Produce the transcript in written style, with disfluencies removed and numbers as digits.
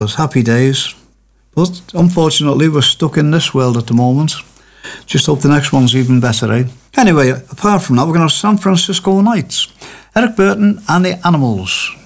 was happy days. But unfortunately, we're stuck in this world at the moment. Just hope the next one's even better, eh? Anyway, apart from that, we're going to have San Francisco Nights. Eric Burton and the Animals.